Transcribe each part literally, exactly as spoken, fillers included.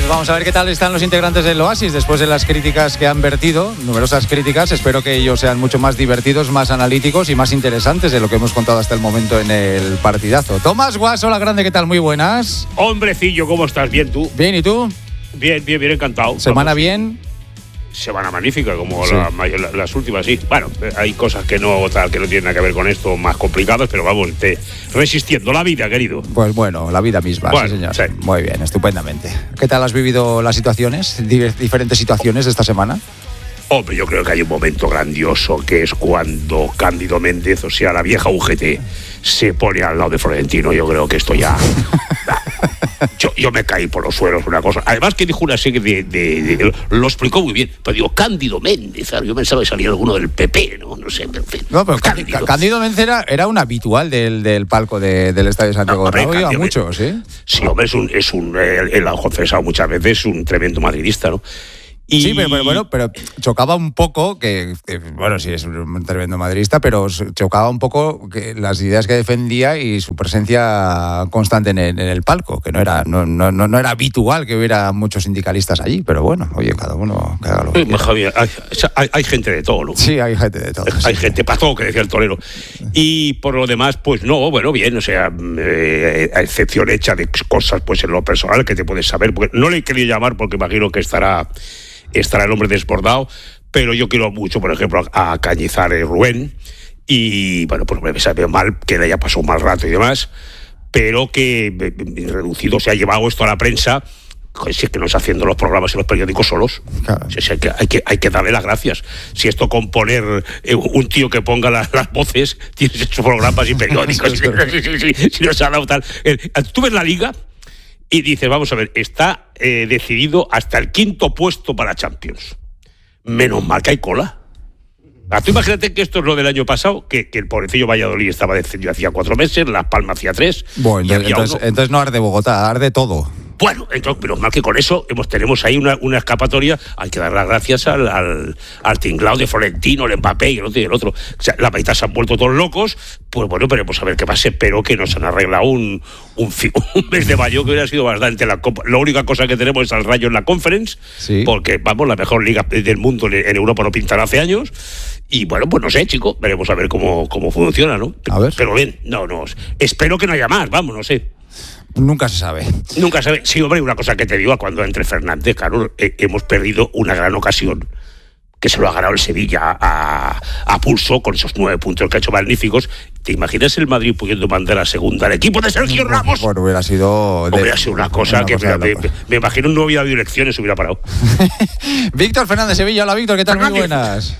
Pues vamos a ver qué tal están los integrantes del Oasis después de las críticas que han vertido, numerosas críticas. Espero que ellos sean mucho más divertidos, más analíticos y más interesantes de lo que hemos contado hasta el momento en el partidazo. Tomás Guas, hola grande, ¿qué tal? Muy buenas. Hombrecillo, ¿cómo estás? ¿Bien tú? Bien, ¿y tú? Bien, bien, bien, encantado. ¿Semana Vamos. bien? Semana magnífica, como Sí. la, la, las últimas, sí. Bueno, hay cosas que no tal, que no tienen nada que ver con esto, más complicadas, pero vamos, te, resistiendo la vida, querido. Pues bueno, la vida misma, Bueno, sí señor. sí. Muy bien, estupendamente. ¿Qué tal has vivido las situaciones, Diver- diferentes situaciones de esta semana? Hombre, yo creo que hay un momento grandioso que es cuando Cándido Méndez, o sea, la vieja U G T, se pone al lado de Florentino. Yo creo que esto ya... Yo, yo me caí por los suelos, una cosa. Además que dijo una serie de, de, de... Lo explicó muy bien. Pero digo, Cándido Méndez, ¿sabes? Yo pensaba que salía alguno del P P, ¿no? No sé, en fin. No, pero Cándido. Cándido Méndez era, era un habitual del, del palco de, del Estadio Santiago No, hombre, Bernabéu, iba Cándido mucho, ¿sí? Sí, hombre, es un... Es un él, él ha confesado muchas veces, un tremendo madridista, ¿no? Y... Sí, pero, pero bueno, pero chocaba un poco que, que, bueno, sí es un tremendo madridista, pero chocaba un poco que las ideas que defendía y su presencia constante en el, en el palco, que no era no, no, no era habitual que hubiera muchos sindicalistas allí, pero bueno, oye, cada uno que haga lo que Eh, quiera. Javier, hay, hay, hay gente de todo, ¿no? Sí, hay gente de todo. Hay sí. gente para todo, que decía el torero. Y por lo demás, pues no, bueno, bien, o sea, eh, a excepción hecha de cosas, pues en lo personal que te puedes saber, porque no le he querido llamar porque imagino que estará, estará el hombre desbordado, pero yo quiero mucho, por ejemplo, a, a Cañizares Rubén, y bueno, pues me sabe mal que le haya pasado un mal rato y demás, pero que eh, reducido se ha llevado esto a la prensa. Joder, si es que no está haciendo los programas en los periódicos solos. Claro. Si es que hay, que hay que darle las gracias. Si esto con poner eh, un tío que ponga la, las voces, tienes esos programas y periódicos. si, si, si, si no se ha dado tal. Eh, tú ves la Liga y dices, vamos a ver, está eh, decidido hasta el quinto puesto para Champions. Menos mal que hay cola. Ah, tú imagínate que esto es lo del año pasado, que, que el pobrecillo Valladolid estaba descendido hacía cuatro meses, Las Palmas hacía tres. Bueno, y había entonces, uno. entonces no arde Bogotá, arde todo. Bueno, entonces, pero mal que con eso hemos, tenemos ahí una, una escapatoria. Hay que dar las gracias al, al, al tinglao de Florentino, el Mbappé y el otro y el otro. O sea, la mitad se han vuelto todos locos. Pues bueno, veremos a ver qué pasa. Espero que nos han arreglado un, un, fi, un mes de mayo que hubiera sido bastante. La, la única cosa que tenemos es al Rayo en la Conference, Sí. porque vamos, la mejor liga del mundo en, en Europa no pintará hace años. Y bueno, pues no sé, chicos, veremos a ver cómo, cómo funciona, ¿no? A ver. Pero bien, no, no. Espero que no haya más, vamos, no sé. Nunca se sabe. Nunca sabe. Sí, hombre, una cosa que te digo, cuando entre Fernández, claro, eh, hemos perdido una gran ocasión que se lo ha ganado el Sevilla a, a pulso con esos nueve puntos que ha hecho magníficos. ¿Te imaginas el Madrid pudiendo mandar a segunda al equipo de Sergio Ramos? Bueno, hubiera sido... de- Hubiera sido una cosa una que cosa me, de locos. me, me imagino no hubiera habido elecciones, hubiera parado. Víctor Fernández Sevilla, hola Víctor, ¿qué tal? Muy Fernández. buenas.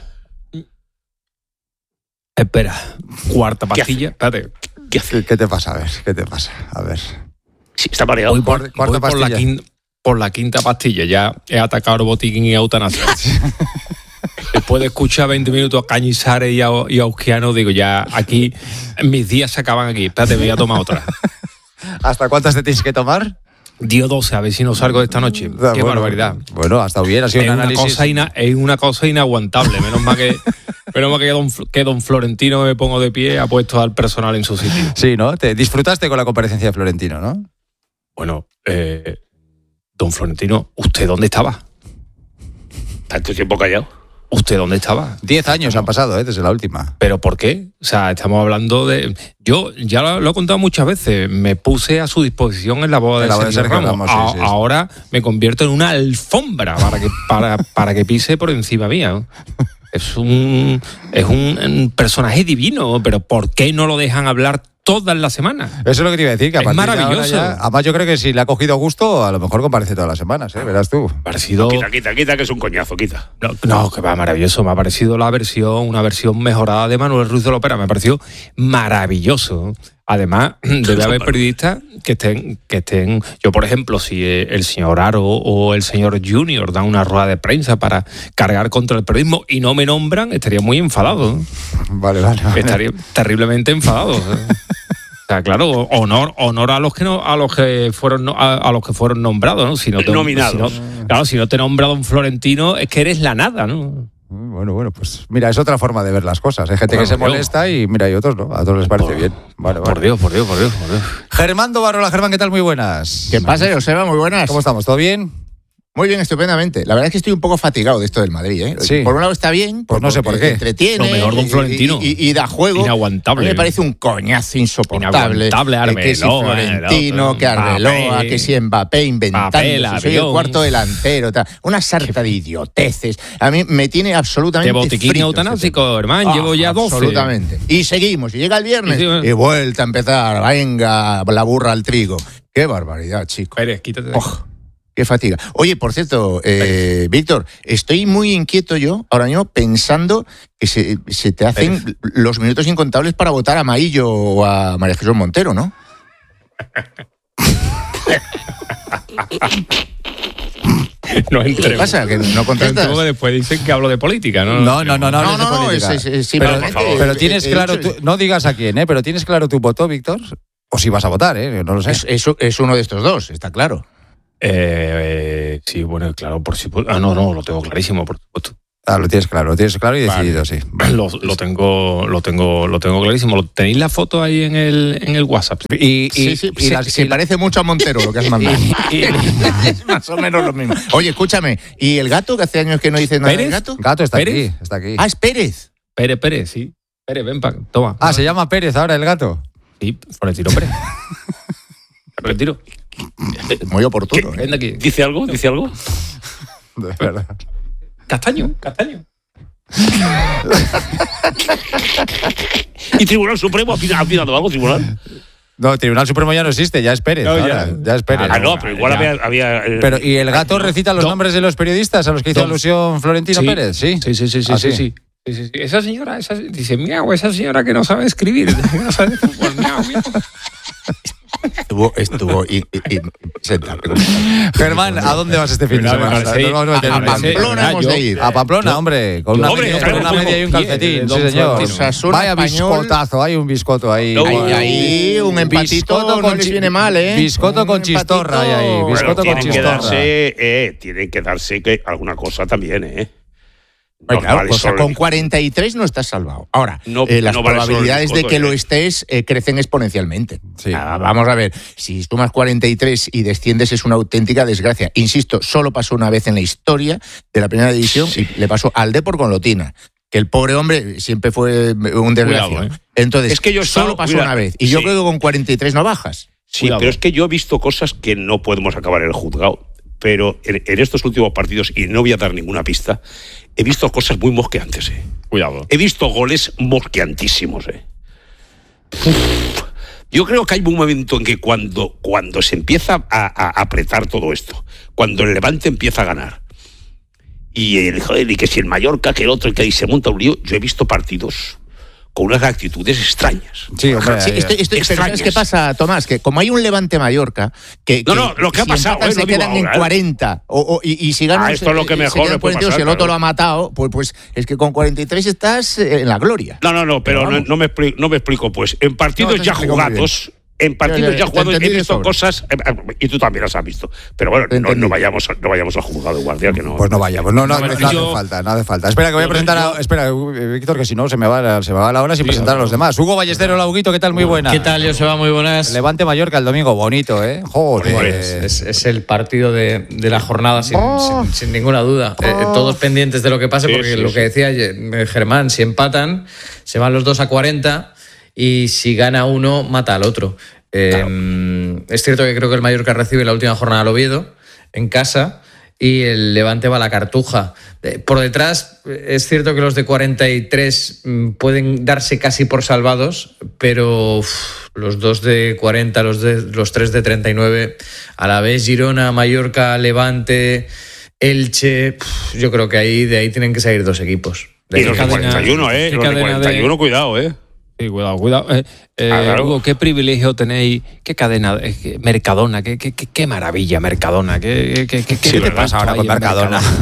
Espera, cuarta ¿Qué pastilla. Espérate. ¿Qué hace? ¿Qué, qué te pasa? A ver, ¿qué te pasa? A ver. Sí, está mareado. Voy por, Cuarta voy por la pastilla. quinta, por la quinta pastilla. Ya he atacado el botiquín y eutanasia. Después de escuchar veinte minutos a Cañizares y a, y a Usquiano, digo, ya aquí, mis días se acaban aquí. Espérate, me voy a tomar otra. ¿Hasta cuántas te tienes que tomar? Dio doce, a ver si no salgo de esta noche. Ah, Qué bueno, barbaridad. Bueno, ha estado bien, ha sido Es un una, análisis. cosa ina, es una cosa inaguantable. Menos mal que, menos mal que, don, que don Florentino, me pongo de pie, ha puesto al personal en su sitio. Sí, ¿no? Te disfrutaste con la comparecencia de Florentino, ¿no? Bueno, eh, don Florentino, ¿usted dónde estaba? Tanto tiempo callado. ¿Usted dónde estaba? Diez años han pasado, ¿eh? Desde la última. ¿Pero por qué? O sea, estamos hablando de... Yo ya lo, lo he contado muchas veces, me puse a su disposición en la boda En de la boda de Sergio Sergio Ramos. Ramos, sí, A- sí, sí. Ahora me convierto en una alfombra para que, para, para que pise por encima mía, ¿no? Es un, es un, un personaje divino, pero ¿por qué no lo dejan hablar todas las semanas? Eso es lo que te iba a decir, que a Es partir de ahora maravilloso. ya- además, yo creo que si le ha cogido gusto, a lo mejor comparece todas las semanas, ¿eh? Verás tú. Parecido... Quita, quita, quita, que es un coñazo, quita. No, no, que va maravilloso. Me ha parecido la versión, una versión mejorada de Manuel Ruiz de la Ópera. Me ha parecido maravilloso. Además, debe haber periodistas que estén, que estén. Yo, por ejemplo, si el señor Aro o el señor Junior dan una rueda de prensa para cargar contra el periodismo y no me nombran, estaría muy enfadado. Vale, vale. vale. Estaría terriblemente enfadado. O sea, claro, honor, honor a los que no, a los que fueron no- a, a los que fueron nombrados, ¿no? Si no te, Nominados. si no- claro, si no te nombra don Florentino, es que eres la nada, ¿no? Bueno, bueno, pues mira, es otra forma de ver las cosas. Hay gente Bueno, que se Dios. molesta y mira, hay otros no. A otros les parece Por- bien. Vale, Por vale. Dios, por Dios, por Dios, por Dios. Germán Dobarrola, Germán, ¿qué tal? Muy buenas. ¿Qué pasa, Joseba? Muy buenas. ¿Cómo estamos? ¿Todo bien? Muy bien, estupendamente. La verdad es que estoy un poco fatigado de esto del Madrid, ¿eh? Sí. Por un lado está bien, pues no sé por qué. Entretiene, Lo mejor de un Florentino. Y, y, y da juego. Inaguantable. A mí me parece un coñazo insoportable. Inaguantable, Arbeloa, que si Florentino, el que Arbeloa, Mbappé, que si Mbappé inventando, Mbappé, si soy el avión. cuarto delantero, tal. Una sarta de idioteces. A mí me tiene absolutamente De botiquín frito eutanásico, ese hermano, tema. llevo ya doce. Absolutamente. Y seguimos, y llega el viernes, Y sí, y vuelta a empezar, venga, la burra al trigo. Qué barbaridad, chico. Pérez, quítate de aquí. Oh, qué fatiga. Oye, por cierto, eh, Víctor, estoy muy inquieto yo ahora mismo pensando que se, se te hacen Pérez. los minutos incontables para votar a Maillo o a María Jesús Montero, ¿no? No ¿Qué entremos. pasa? ¿Que no No contestas? entremos, después dicen que hablo de política, ¿no? No, no, no, no, No, hables de no, no, política. es- es- es pero, simplemente, pero eh, tienes he claro, dicho- tú- no digas a quién, ¿eh? Pero tienes claro tu voto, Víctor. O si vas a votar, ¿eh? No lo sé. Es, es, es uno de estos dos, está claro. Eh, eh, sí, bueno, claro, por supuesto. Ah, no, no, lo tengo clarísimo, por supuesto. Ah, lo tienes claro, lo tienes claro y Vale. decidido, sí. Lo, lo tengo, lo tengo, lo tengo clarísimo. ¿Lo- ¿Tenéis la foto ahí en el, en el WhatsApp? Y, y, Sí, sí, y se, las- se y- parece mucho a Montero lo que has mandado. y- Es más o menos lo mismo. Oye, escúchame, ¿y el gato, que hace años que no dices nada del ¿Pérez? gato? Gato está ¿Pérez? aquí, está aquí. Ah, es Pérez. Pérez, Pérez, sí. Pérez, ven, pa, toma. Ah, se llama Pérez ahora el gato. Sí, Florentino Pérez. Florentino, Muy oportuno. ¿eh? ven de aquí. ¿Dice algo? ¿Dice algo? De verdad. Castaño, castaño. ¿Y Tribunal Supremo ha pida- ha pidado algo, Tribunal? No, Tribunal Supremo ya no existe, ya es Pérez. No, ahora, ya. ya es Pérez. Ah, no, pero igual ya. había... había, eh, Pero, ¿y el gato recita los No. nombres de los periodistas a los que hizo No. alusión Florentino Sí. Pérez? Sí. Sí, sí, sí, sí, ¿Ah, sí, sí. Sí, sí, sí. Esa señora, esa, dice, miau, esa señora que no sabe escribir, que no sabe fútbol, miau, miau. Estuvo, estuvo y, y- y- presentable. Germán, ¿a dónde vas este fin de Venga, semana? venga, sí. Nos vamos a meter A en un- Pamplona Ah, hemos yo- de ir. A Pamplona, hombre, con una, Hombre, media, claro, con una como media y un pie de calcetín, Don sí señor. Florentino. Osasuna, Vaya Español. biscotazo, hay un biscoto ahí. No, Ahí, bueno. ahí, un empatito Biscoto no con les chi- viene mal, ¿eh? biscoto Un con chistorra hay ahí, empatito- biscoto Bueno, con tienen que chistorra. darse, eh, tienen que darse que alguna cosa también, ¿eh? Bueno, claro, Normales o sea, son- con cuarenta y tres no estás salvado. Ahora, No- eh, las no vale solo el probabilidades de biscoto, que ¿eh? lo estés eh, crecen exponencialmente. Sí. Ah, vamos a ver, si sumas cuarenta y tres y desciendes es una auténtica desgracia. Insisto, solo pasó una vez en la historia de la primera división y le pasó al Depor con Lotina. Que el pobre hombre siempre fue un desgraciado. Cuidado, ¿eh? Entonces, Es que yo he solo estado- pasó mira, una vez. Y yo sí. creo que con cuarenta y tres no bajas. Sí, Cuidado. pero es que yo he visto cosas que no podemos acabar en el juzgado. Pero en, en estos últimos partidos, y no voy a dar ninguna pista, he visto cosas muy mosqueantes, ¿eh? Cuidado. He visto goles mosqueantísimos, ¿eh? Uf. Yo creo que hay un momento en que cuando, cuando se empieza a, a apretar todo esto, cuando el Levante empieza a ganar, y el joder, y que si el Mallorca, que el otro, y que ahí se monta un lío, yo he visto partidos con unas actitudes extrañas. Sí, hombre, Sí, ahí- estoy- estoy- pero ¿sabes extrañas. qué pasa, Tomás? Que como hay un Levante Mallorca, que, No, que no, lo que ha si pasado, empatan eh, se lo digo quedan en ahora, eh. cuarenta, o, o- y, y si ganan Ah, esto es lo que se- mejor se quedan le puede cuarenta y dos, pasar, si el otro claro. lo ha matado, pues, pues es que con cuarenta y tres estás eh, en la gloria. No, no, no, pero, Pero no, vamos. no me explico, no me explico, pues. En partidos No, te ya explico muy jugados, en partidos Ya, ya, ya te jugados he entendí de visto sobra. cosas, eh, eh, y tú también las has visto. Pero bueno, Te no, entendí. no vayamos, a- no vayamos al juzgado de guardia, que no. Pues no vayamos, no, no, no, No, no hace yo- falta, no hace falta. Espera que voy a yo- presentar a, yo- espera, eh, Víctor, que si no se me va la, se me va la hora sin presentar a los demás. Hugo Ballestero, hola Huguito, ¿qué tal? Muy buena. ¿Qué tal, Joseba? Muy buenas. Levante Mallorca el domingo, bonito, ¿eh? Joder. Es, es el partido de, de la jornada, sin, Oh. sin- sin ninguna duda. Eh, eh, todos pendientes de lo que pase, Sí, porque sí, lo sí. que decía eh, Germán, si empatan, se van los dos a cuarenta y si gana uno, mata al otro. Eh, Es cierto que creo que el Mallorca recibe la última jornada al Oviedo en casa y el Levante va a la Cartuja. Eh, Por detrás, eh, es cierto que los de cuarenta y tres mm, pueden darse casi por salvados, pero uf, los dos de cuarenta, los, de, los tres de treinta y nueve, a la vez Girona, Mallorca, Levante, Elche, uf, yo creo que ahí de ahí tienen que salir dos equipos. De Y ahí los de que- cadena- cuarenta y uno, ¿eh? qué Los de cadena de- cuarenta y uno, cuidado, ¿eh? Sí, cuidado, cuidado. Eh, eh, Ah, claro. Hugo, qué privilegio tenéis, qué cadena, eh, qué- Mercadona, qué, qué, qué, qué maravilla Mercadona, qué, qué, qué, qué ¿Qué te evento pasa ahora hay con en Mercadona?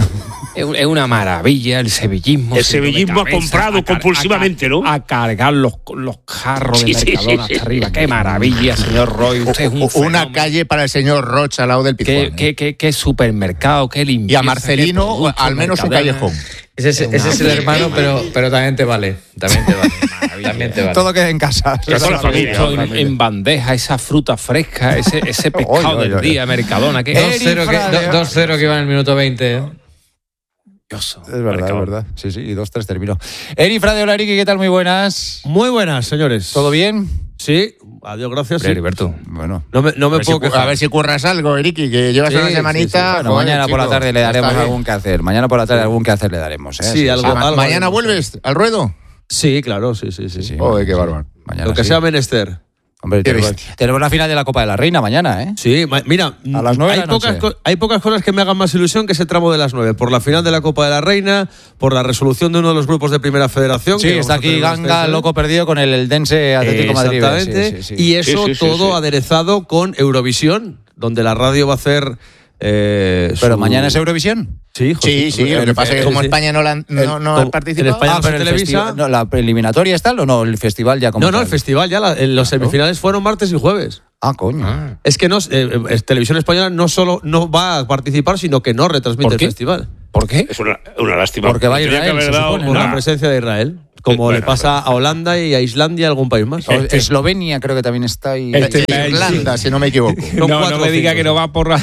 Es es una maravilla el sevillismo. El sevillismo ha comprado a car- compulsivamente, a, ¿no? A cargar los, los carros de Sí, sí, Mercadona sí, hasta sí. arriba. Qué maravilla, señor Roy. Usted es un Una fenómeno. calle para el señor Rocha al lado del Pizjuán. Qué, ¿eh? qué, qué, qué supermercado, qué Y limpieza. a Marcelino, qué productos, al menos un Mercadona. callejón. Ese es, ese es el hermano, pero, pero también te vale. También te vale. También te vale. Todo queda en casa. Que toda la familia. Esto en, en bandeja, esa fruta fresca, ese, ese pescado Oye, del oye, día, Mercadona. Qué dos cero que, Frade. do- dos cero que iba en el minuto veinte. ¿eh? maravilloso. Es verdad, Mercadona. es verdad. Sí, sí, y dos, tres terminó. Eri Frade, hola Eriki, ¿qué tal? Muy buenas. Muy buenas, señores. ¿Todo bien? Sí, adiós, gracias. Hombre, sí. Heriberto. Bueno. No me, no me A ver, si, puedo cu- quejar. a ver si curras algo, Eriki, que llevas Sí, una sí, semanita. Bueno, joder, mañana por la chico, tarde le está daremos bien. algún que hacer. Mañana por la tarde algún que hacer le daremos. ¿eh? Sí, algo- Ah, ma- algo ¿Mañana haremos. vuelves al ruedo? Sí, claro, sí, sí, sí. Sí, Joder, qué sí. bárbaro. Mañana Lo que sí. sea menester. Hombre, Qué tenemos, bestia. tenemos la final de la Copa de la Reina mañana, ¿eh? Sí, ma- mira, A las nueve de hay, la noche. pocas, co- hay pocas cosas que me hagan más ilusión que ese tramo de las nueve. Por la final de la Copa de la Reina, por la resolución de uno de los grupos de Primera Federación. Sí, que vamos está a aquí tener Ganga, bastante- loco perdido con el Eldense Atlético de Madrid. Exactamente. Sí, sí, sí. Y eso Sí, sí, sí, todo sí. aderezado con Eurovisión, donde la radio va a hacer. eh, Pero su- mañana es Eurovisión. Sí, hijo, Sí, sí, lo que pasa es que sí, como sí. España no, la, no, El- no como- ha participado. en España Ah, no pero se el televisa. festival, no, ¿la eliminatoria está o no? El festival ya como No, no, tal? el festival ya, la- en los semifinales fueron martes y jueves. Ah, coño. Ah. Es que no, eh, eh, Televisión Española no solo no va a participar, sino que no retransmite ¿Por el qué? festival. ¿Por qué? Es una, una lástima. Porque va a Tenía Israel, que haber se dado supone, Por una- la presencia de Israel. Como Bueno, le pasa a Holanda y a Islandia y a algún país más. O- Eslovenia creo que también está ahí. Este- Irlanda, si no me equivoco. Son No, cuatro no me o diga cinco, que no sí. va por la-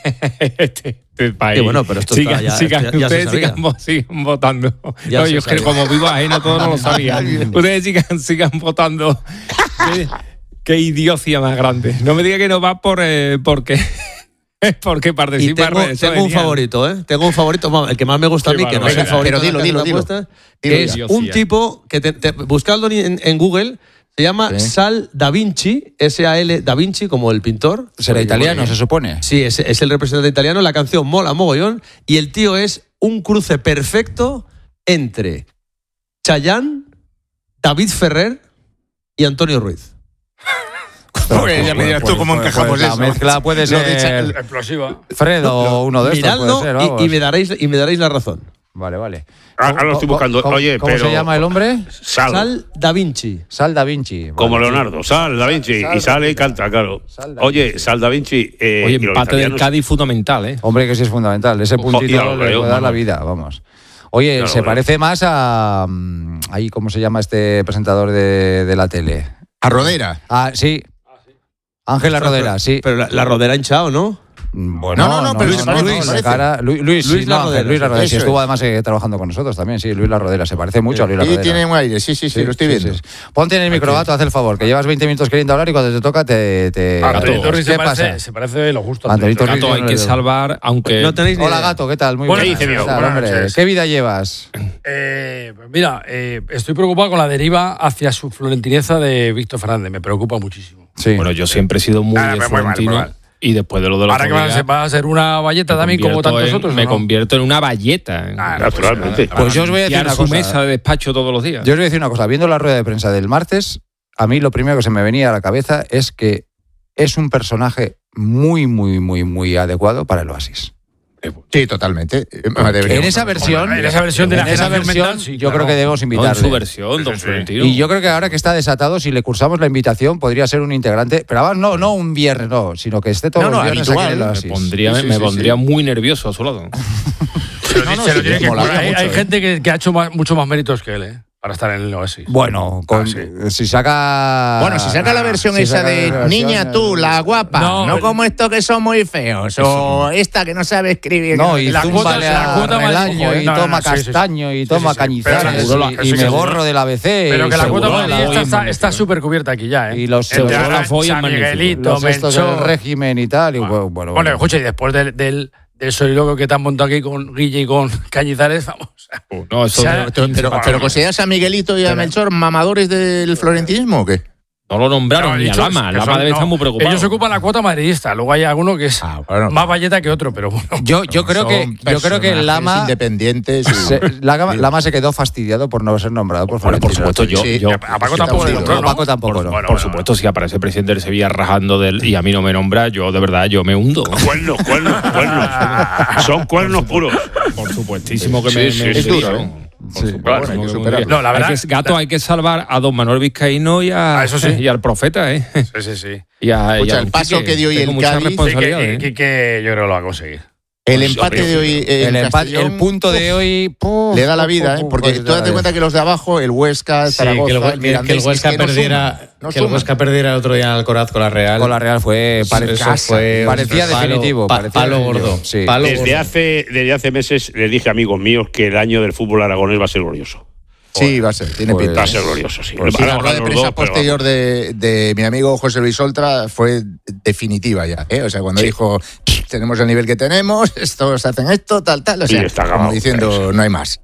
este, este país. Sí, bueno, pero esto está sigan, ya- sigan- esto ya- ya se ustedes sabía. sigan, vo- sigan votando. Ya No, se yo es que sabía. como vivo ajeno todo no lo sabía. Ustedes sigan, sigan votando. Qué, qué idiocia más grande. No me diga que no va por eh, porque porque Y participa. tengo, eso tengo un genial. favorito, ¿eh? Tengo un favorito, ma- el que más me gusta a Qué mí, que no es el barbaridad. favorito. Pero de la dilo, casa dilo, de dilo. apuestas, Dilo que es ya. un tipo que te, te- buscadlo en, en Google, se llama Sí. Sal Da Vinci, S A L Da Vinci, como el pintor. Será italiano, se supone. Sí, es, es el representante italiano. La canción mola mogollón. Y el tío es un cruce perfecto entre Chayanne, David Ferrer y Antonio Ruiz. Joder, ya me dirás tú cómo Pues- encajamos pues la eso. mezcla puede Lo de ser Explosiva. Fred o uno de estos. Miradlo puede ser, y- vamos. y, me daréis, y me daréis la razón. Vale, vale. Ah, ahora lo estoy ¿Cómo- buscando. cómo- Oye, ¿Cómo pero. se llama el hombre? Sal. Sal Da Vinci. Sal Da Vinci. Vale, Como sí. Leonardo. Sal Da Vinci. Sal, y sale y canta, claro. Sal Da Oye, Vinci. Sal Da Vinci. Eh, Oye, y los empate del italianos- Cádiz fundamental, ¿eh? Hombre, que sí es fundamental. Ese Ojo, puntito ya lo le creo, puede dar la vamos. vida, vamos. Oye, Ya lo se creo. parece más a. mm, Ahí, ¿cómo se llama este presentador de, de la tele? A Rodera. Ah, sí. Ángela Rodera, sí. Pero la, la rodera hinchado, ¿no? Bueno, No, no, no, pero no, se no, parece, no, se la parece. cara- Lu- Luis, Luis sí, La no, Ángel, Rodera, Luis La Rodera, sí, eso estuvo es. además eh, trabajando con nosotros también, sí, Luis La Rodera, se parece mucho a Luis La Y Rodera. tiene un aire, sí, sí, sí, lo estoy viendo. sí. Ponte en el microgato, haz el favor, que llevas veinte minutos queriendo hablar y cuando te toca te... te Antonio Gato, Torres ¿Qué se pasa? parece, se parece de lo justo. Antonito Antonio Torres. Gato, hay que salvar, aunque No tenéis ni Hola idea. gato, ¿qué tal? Muy Buenas bien. noches, ¿Qué tal, buenas hombre? noches. ¿Qué vida llevas? Eh, pues mira, eh, estoy preocupado con la deriva hacia su florentineza de Víctor Fernández. Me preocupa muchísimo. Sí. bueno, yo siempre he sido muy Ah, de muy mal, muy Florentino mal. y después de lo de los Ahora que va a ser- va a ser una valleta también como tantos en, otros. ¿o me no? convierto en una valleta. Ah, Naturalmente. Para Pues yo os voy a decir limpiar una su cosa. mesa de despacho todos los días. Yo os voy a decir una cosa, viendo la rueda de prensa del martes, a mí lo primero que se me venía a la cabeza es que es un personaje muy, muy, muy, muy adecuado para el Oasis. Sí, totalmente. Eh, En deberíamos- esa versión, En esa versión de la en esa generación versión, mental, sí, yo claro. creo que debemos No, en invitarle. su versión, don Sí, sí. Florentino. Y yo creo que ahora que está desatado, si le cursamos la invitación, podría ser un integrante, pero además no, no un viernes, no, sino que esté todos No, no, los viernes habitual. aquí en el me Oasis. pondría, Sí, sí, me sí, pondría sí. muy nervioso a su lado. Se lo, No, no, se lo sí, tiene que molaría curar. Hay, mucho, hay eh. gente que, que ha hecho más- mucho más méritos que él, ¿eh? Para estar en el Oasis. Bueno, con, Ah, sí. si saca... Bueno, si saca la versión si esa saca de la versión, niña tú, la guapa, No, no, pero- como esto que son muy feos, o esta que no sabe escribir. No, que y la zúmbale cuota- la a cuota más- Relaño, y no, no, toma sí, sí, sí. castaño, y Sí, toma sí, sí. cañizares, Pero- y- seguro la- y, eso me seguro. borro del A B C. Pero y que la seguro cuota la madridista voy está, en- está súper cubierta aquí ya, ¿eh? Y los Entre seguro la San voy en Miguelito, los estos del Melchor. régimen y tal. Y bueno, bueno, Bueno, bueno. escucha, y después del, del, del soliloquio que te han montado aquí con Guille y con Cañizares, vamos. No, eso O sea, de- Pero, pero, pero ¿consideras a Miguelito y a Melchor mamadores del florentinismo o qué? No lo nombraron No, he ni a dicho Lama. que Lama son- debe no, estar muy preocupado. Ellos ocupan la cuota madridista. Luego hay alguno que es Ah, bueno. más valleta que otro, pero bueno. Yo, yo creo que Son yo creo que personajes Lama independientes. y- se, Lama, Lama se quedó fastidiado por no ser nombrado por Bueno, por Florentino. supuesto, yo, Sí. yo A Paco Sí, tampoco le sí, nombró, a ¿no? Paco tampoco, Por, no. bueno, por bueno. supuesto, si aparece el presidente del Sevilla rajando del y a mí no me nombra, yo de verdad yo me hundo. Cuernos, cuernos, cuernos. Son cuernos puros. Por supuestísimo que Sí, me, sí, me sí, hundo, sí. ¿no? Por Sí, supuesto, bueno, hay que muy superarlo. bien. No, la verdad- Hay que- gato, hay que salvar a don Manuel Vizcaíno y, a, Ah, eso sí. y al profeta, ¿eh? Sí, sí, sí. Y a, y Escucha, a el un paso Quique. que dio hoy Tengo el mucha Cádiz- responsabilidad, Quique, ¿eh? Quique, yo creo que lo va a conseguir. El Pues, empate hombre, de hoy en El, empa- Castellón, el punto de hoy puf, le da la puf, vida, puf, ¿eh? Porque puf, tú date cuenta que los de abajo, el Huesca, el Sí, Zaragoza, que el, Hue- el mira, que el Mirandés, Huesca es que no perdiera, suman, no que el suman. Huesca perdiera el otro día en Alcoraz con la Real. con la Real fue Eso- pare- eso casa, fue un parecía palo- definitivo, pa- parecía palo definitivo. gordo. Sí. Palo Desde gordo. hace, desde hace meses les dije a amigos míos que el año del fútbol aragonés va a ser glorioso. Sí, va a ser, tiene Pues- pinta. Va a ser glorioso, sí. Pues sí, Van a la rueda ganar de los prensa dos, pero posterior de, de mi amigo José Luis Oltra fue definitiva ya, ¿eh? O sea, cuando Sí. dijo, tenemos el nivel que tenemos, estos hacen esto, tal, tal, o Sí, sea, está como acabado, diciendo, pero sí. no hay más.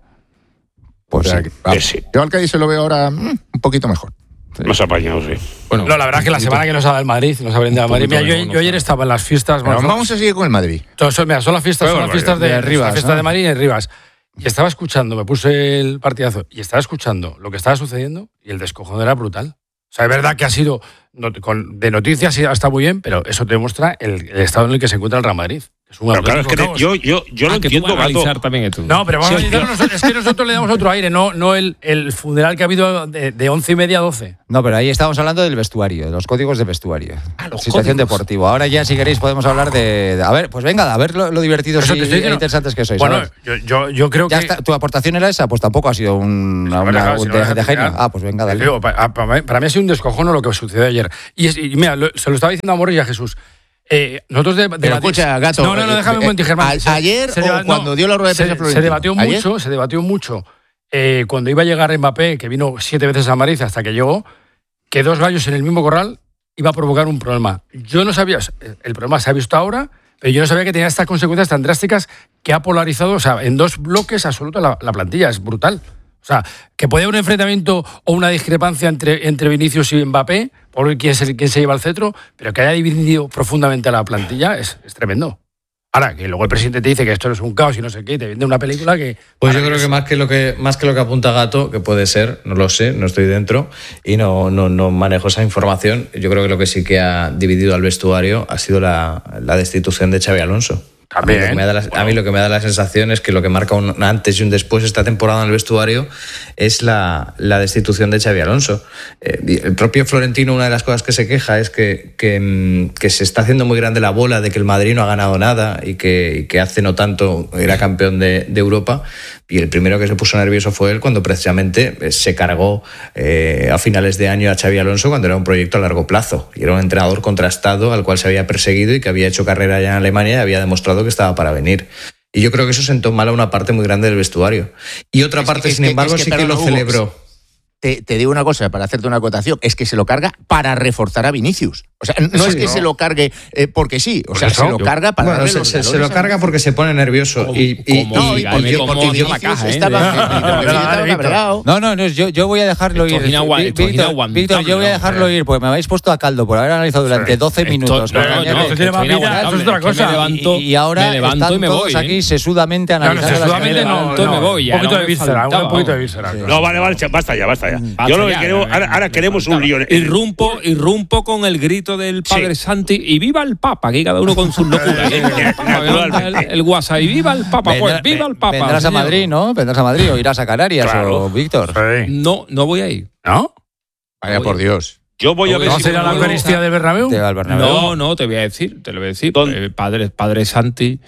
Pues O sea, sí. que, vamos, Sí. yo al Cádiz se lo veo ahora mm, un poquito mejor. más apañados, sí. Bueno, No, la verdad es que la semana que nos ha dado el Madrid, nos ha brindado el Madrid. Mira, poquito yo, mejor, yo ayer no. estaba en las fiestas. Pero bueno, vamos a seguir con el Madrid. Todo eso, mira, son las fiestas, Qué son las fiestas de, de Rivas, la fiesta ¿no? de Madrid en Rivas. Y estaba escuchando, me puse el partidazo y estaba escuchando lo que estaba sucediendo y el descojón era brutal. O sea, es verdad que ha sido, not- con- de noticias sí, está muy bien, pero eso te demuestra el, el estado en el que se encuentra el Real Madrid. Es un Pero claro, es que auténtico te- caos. yo, yo, yo ah, lo que tú vas entiendo, a Gato. analizar también esto. No, pero vamos Sí, a analizarlo nosotros. Es que nosotros le damos otro aire, no, no el, el funeral que ha habido de, de once y media a doce. No, pero ahí estábamos hablando del vestuario, de los códigos de vestuario. los Situación códigos. deportiva. Ahora ya, si queréis, podemos hablar de. de- a ver, pues venga, a ver lo, lo divertidos Eso y te estoy diciendo. e interesantes que sois. a Bueno, ver. yo, yo, yo creo Ya que... está, tu aportación era esa, pues tampoco ha sido un, Si no me una, dejas- si un no me de, dejas de genio. terminar. Ah, pues venga, Te dale. digo, pa- para, mí, para mí ha sido un descojono lo que sucedió ayer. Y, es- y mira, lo- se lo estaba diciendo a Morris y a Jesús. Eh, nosotros de, Pero debatimos- escucha, Gato, No, no, no, déjame un eh, momento, Germán. a- Se- ayer se o deba- cuando dio la rueda de se- prensa Se Florentino. debatió ¿Ayer? mucho, se debatió mucho eh, cuando iba a llegar Mbappé, que vino siete veces a Madrid hasta que llegó, que dos gallos en el mismo corral iba a provocar un problema. Yo no sabía, el problema se ha visto ahora, pero yo no sabía que tenía estas consecuencias tan drásticas que ha polarizado, o sea, en dos bloques absolutos la, la plantilla. Es brutal. O sea, que puede haber un enfrentamiento o una discrepancia entre, entre Vinicius y Mbappé, por ver quién, es el, quién se lleva el cetro, pero que haya dividido profundamente a la plantilla es, es tremendo. Ahora, que luego el presidente te dice que esto es un caos y no sé qué, y te vende una película que... Pues yo creo que más que lo que más que lo que apunta Gato, que puede ser, no lo sé, no estoy dentro y no, no, no manejo esa información. Yo creo que lo que sí que ha dividido al vestuario ha sido la, la destitución de Xabi Alonso. A mí, lo que me da la, a mí lo que me da la sensación es que lo que marca un antes y un después esta temporada en el vestuario es la, la destitución de Xabi Alonso. Eh, el propio Florentino, una de las cosas que se queja es que, que, que se está haciendo muy grande la bola de que el Madrid no ha ganado nada y que, y que hace no tanto era campeón de, de Europa. Y el primero que se puso nervioso fue él cuando precisamente se cargó eh, a finales de año a Xabi Alonso cuando era un proyecto a largo plazo. Y era un entrenador contrastado al cual se había perseguido y que había hecho carrera ya en Alemania y había demostrado que estaba para venir. Y yo creo que eso sentó mal a una parte muy grande del vestuario. Y otra Es parte, que- es sin que- embargo, es que, sí que perdona, lo Hugo, celebró. Te, te digo una cosa, para hacerte una acotación, es que se lo carga para reforzar a Vinicius. O sea, no Sí, es que no. se lo cargue eh, porque sí, o Pues sea, eso, se lo yo- carga para Bueno, darle se, los se- se valores lo a- carga porque se pone nervioso. Y, y, Como- No, y- y Dígame porque, cómo porque dio la Vinicius caja, ¿eh? estaba, No, porque no, no, Vinicius estaba Víctor. cabreado. No, no, no, yo, yo voy a dejarlo Esto ir. es inagua- Vi- esto es Víctor, inaguantable, Víctor, yo voy a ¿no? dejarlo ir porque me habéis puesto a caldo por haber analizado durante doce Esto- minutos. no, Por no, añadir- no, esto tiene más esto vida, inaguantable, eso es otra que me cosa. levanto- y, y ahora me levanto están y me todos voy, aquí ¿eh? sesudamente No, no, analizando las sexualmente cadenas. no, levanto y no. me voy, ya Un poquito no de me víscera, faltaba, un poquito de vamos. víscera. No, vale, vale, basta ya, basta ya. Basta Yo lo que ya, creo, no, ahora, no, ahora no, queremos no, un lío. Irrumpo, irrumpo con el grito del Padre Santi y viva el Papa, aquí cada uno con sus locuras. ¿eh? Naturalmente. el, el WhatsApp y viva el Papa, pues Vendrá- viva el Papa. Vendrás a señor. Madrid, ¿no? Vendrás a Madrid o irás a Canarias Claro. o Víctor. Sí. No, no voy a ir. ¿No? Vaya por Dios. Yo voy a ver ¿No si será la puedo- Eucaristía del Bernabéu? Te va al Bernabéu. No, no, te voy a decir, te lo voy a decir. ¿Dónde? Eh, padre, padre Santi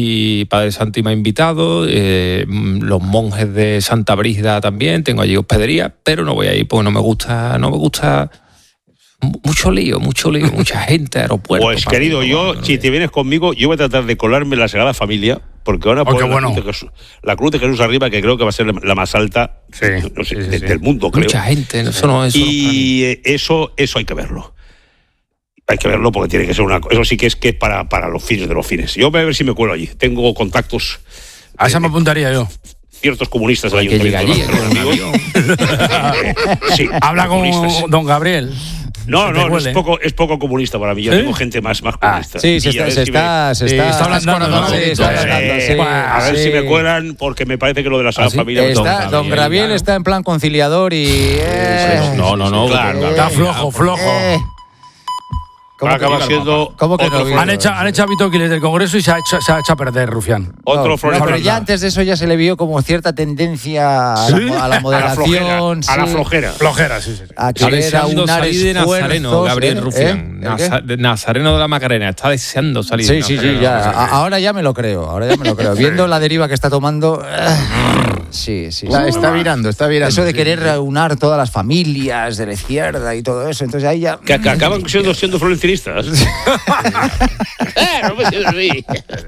y Padre Santi me ha invitado, eh, mm, los monjes de Santa Brígida también, tengo allí hospedería, pero no voy a ir porque no me gusta, no me gusta mu- mucho lío, mucho lío, mucha gente, aeropuerto. Pues para querido, arriba, yo, para abajo, si no te vienes conmigo, yo voy a tratar de colarme en la Sagrada Familia, porque ahora Oh, qué ponen la, bueno. cruz de Jesús, la cruz de Jesús arriba, que creo que va a ser la más alta Sí, no sé, sí, sí, de- sí. del mundo, creo. mucha gente, eso no es. Y eh, eso, eso hay que verlo. Hay que verlo porque tiene que ser una. Eso sí que es que es para, para los fines de los fines. Yo voy a ver si me cuelo allí. Tengo contactos. A esa me apuntaría yo. Ciertos comunistas del Hay que llegar allí, ayuntamiento, con un amigos. avión. Eh, sí, Habla con comunistas. don Gabriel. No, que te no, huele. es poco, es poco comunista para mí. Yo ¿Sí? tengo gente más, más comunista. Sí, se Y a está, ver se si me- está, se Sí, está, está ablandando, ¿no? Sí, está ablandando, Eh, sí. a ver Sí. si me cuelan, porque me parece que lo de la Sagrada ¿Ah, sí? Familia... me Está, toca. don Graviel está en plan conciliador y... eh, No, no, no. Claro, porque- Está flojo, flojo. eh. ¿Cómo que- acaba siendo ¿Cómo que otro, no, flo- Víctor? Han hecho, han hecho a Vito Quiles del Congreso y se ha hecho, se ha hecho a perder, Rufián. otro No, Florentino. pero ya antes de eso ya se le vio como cierta tendencia a, la, mo- a la a la moderación. flojera. A la sí, flojera. Flojera, sí, sí. sí. A Está querer deseando aunar salir de Nazareno, esfuerzos, Gabriel ¿eh? Rufián. ¿Eh? ¿El Naza- qué? de Nazareno de la Macarena. Está deseando salir Sí, de sí, sí, Nazareno. ya. A- ahora ya me lo creo, ahora ya me lo creo. Viendo la deriva que está tomando, eh, sí, sí. Está, sí. está virando, está virando. Eso de Sí. querer aunar todas las familias de la izquierda y todo eso, entonces ahí ya... Que, que acaban siendo, siendo florentinistas. Eh, no me siento así.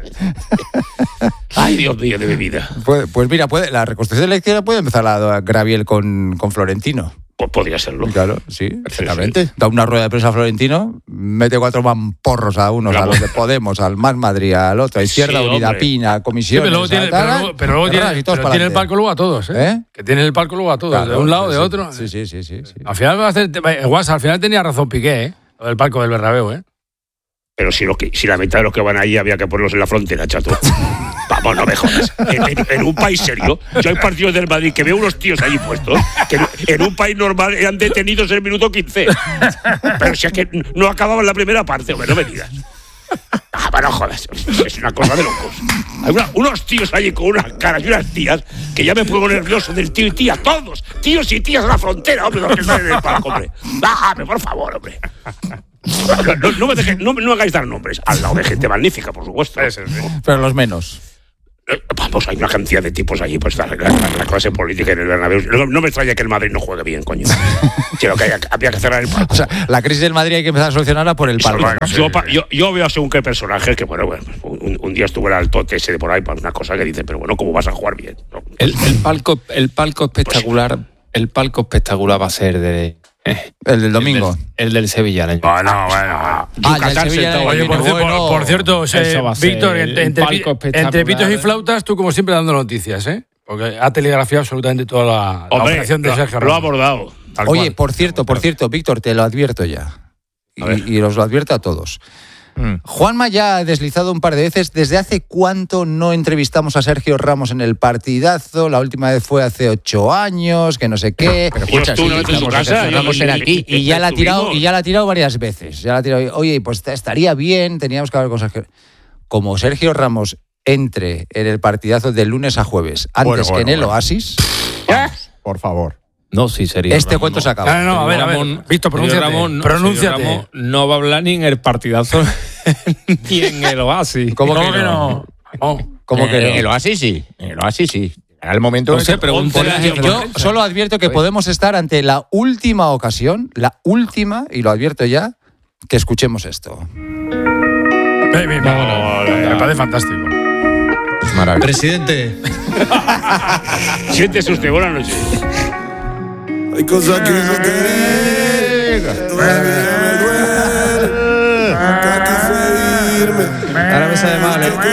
Ay, Dios mío de mi vida. Puede- pues mira, puede, la reconstrucción de la izquierda puede empezar a Graviel con, con Florentino. Pues podría serlo. Claro, sí. Perfectamente. Da una rueda de prensa a Florentino, mete cuatro mamporros a unos, a los de Podemos, al Más Madrid, al otro, a Izquierda Sí, Unida, hombre. Pina, Sí, Comisiones... pero luego tiene, a tal, pero luego, pero luego cerrar tiene, y todos pero para tiene el adelante. palco luego a todos, ¿eh? ¿Eh? Que tiene el palco luego a todos, Claro, de un lado, sí, de sí. otro. Sí, sí, sí, sí, sí. Al final va a hacer. eh, Guasa, al final tenía razón Piqué, ¿eh? Lo del palco del Bernabéu, ¿eh? Pero si, lo que, si la mitad de los que van ahí había que ponerlos en la frontera, chato. Vamos, no me jodas. En, en- en un país serio, yo hay partidos del Madrid que veo unos tíos allí puestos que en, en un país normal eran detenidos en el minuto quince. Pero si es que no acababan la primera parte, hombre, no me digas. Ah, pero no jodas, es una cosa de locos. Hay una- unos tíos allí con unas caras y unas tías que ya me pongo nervioso del tío y tía, todos, tíos y tías a la frontera, hombre, los que están en el palco, hombre. Bájame, por favor, hombre. No, no, no me deje- no, no me hagáis dar nombres, al lado de gente magnífica, por supuesto. Pero los menos. Eh, Vamos, hay una cantidad de tipos allí, pues la, la- la clase política en el Bernabéu. No, no me extraña que el Madrid no juegue bien, coño. Quiero que haya, había que cerrar el palco. O sea, la crisis del Madrid hay que empezar a solucionarla por el palco. ¿no? Yo, pa- yo, yo veo según qué personaje que, bueno, bueno un, un día estuvo en el tote ese de por ahí, pues una cosa que dice, pero bueno, ¿cómo vas a jugar bien? No. El, el palco, el palco espectacular, el palco espectacular va a ser de. eh, El del domingo. El del, el del Sevilla. el año. Bueno, bueno. Ah, Yucatán ya el Sevilla sentado de- allí, Oye, por, ¿no? cier- por- bueno. por cierto, eh, Eso va a ser Víctor, el- entre, el entre, palco pi- espectacular. entre pitos y flautas, tú como siempre dando noticias, ¿eh? Porque ha telegrafiado absolutamente toda la, la Hombre, operación de lo, Sergio lo ha Ramos. abordado. Tal Oye, cual. por cierto, por cierto, Víctor, te lo advierto ya. A ver. Y, y os lo advierto a todos. Mm. Juanma ya ha deslizado un par de veces. ¿Desde hace cuánto no entrevistamos a Sergio Ramos en el partidazo? La última vez fue hace ocho años, que no sé qué. Pero Yo escucha, estuve sí, una vez en su estamos casa, encerramos yo- en aquí. y ya la ha tirado estuvimos. y ya la ha tirado varias veces. Ya la ha tirado. Oye, pues estaría bien, teníamos que hablar con Sergio. Como Sergio Ramos entre en el partidazo de lunes a jueves antes Bueno, que bueno, en el bueno. Oasis, Por favor. No, sí sería. este Ramos, cuento no. se acaba. No, no, no, a ver, a ver. Ramón- Víctor, Sergio pronúnciate. Ramos no- Pronúnciate. Sergio Ramos no va a hablar ni en el partidazo ni en el Oasis. ¿Cómo, ¿Cómo que que no? no? Oh. ¿Cómo que Eh, no? En el Oasis sí. En el Oasis sí. Era el momento. No en sé, que- pregúntale a la gente. Yo solo advierto que podemos estar ante la última ocasión, la última, y lo advierto ya, que escuchemos esto. Ven, ven, ven. Me parece fantástico. Es maravilloso. Presidente, Siéntese usted, buenas noches. Hay cosas que no te todavía me duele. Nunca quise irme. Ahora me sabe mal, ¿eh?